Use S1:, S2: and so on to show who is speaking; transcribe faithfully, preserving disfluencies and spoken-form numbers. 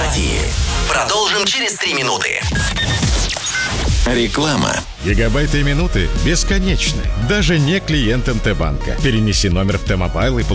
S1: демократии. Продолжим через три минуты. Реклама.
S2: Гигабайты и минуты бесконечны. Даже не клиент эм тэ банка. Перенеси номер в Т-Мобайл и получи